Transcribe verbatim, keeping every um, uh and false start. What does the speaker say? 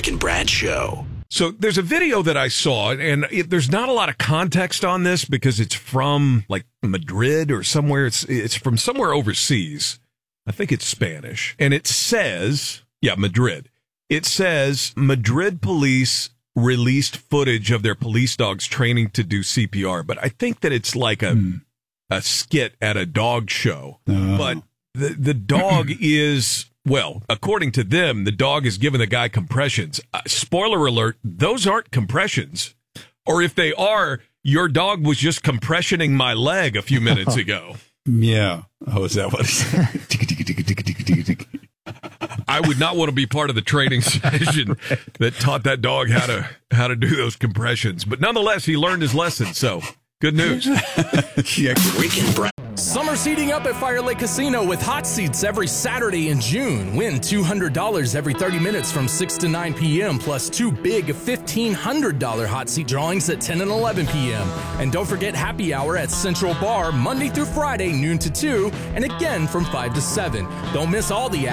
Rick and Brad Show. So there's a video that I saw, and it, there's not a lot of context on this because it's from like Madrid or somewhere. It's it's from somewhere overseas. I think it's Spanish. And it says, yeah, Madrid. It says Madrid police released footage of their police dogs training to do C P R. But I think that it's like a, hmm. a skit at a dog show. Oh. But the, the dog is... Well, according to them, the dog is giving the guy compressions. Uh, spoiler alert, those aren't compressions. Or if they are, your dog was just compressioning my leg a few minutes ago. Yeah. Oh, is that what it's I would not want to be part of the training session right. that taught that dog how to how to do those compressions. But nonetheless, he learned his lesson, so good news. yeah. Rick and Brad. Summer's heating up at Fire Lake Casino with hot seats every Saturday in June. Win two hundred dollars every thirty minutes from six to nine p.m. plus two big fifteen hundred dollars hot seat drawings at ten and eleven p.m. And don't forget happy hour at Central Bar Monday through Friday, noon to two, and again from five to seven. Don't miss all the